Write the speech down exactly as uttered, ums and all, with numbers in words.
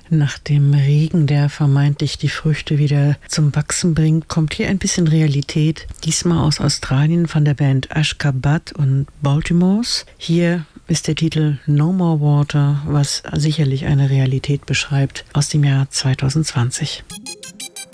Nach dem Regen, der vermeintlich die Früchte wieder zum Wachsen bringt, kommt hier ein bisschen Realität. Diesmal aus Australien von der Band Ashgabat und Baltimores. Hier ist der Titel No More Water, was sicherlich eine Realität beschreibt aus dem Jahr zwanzig zwanzig.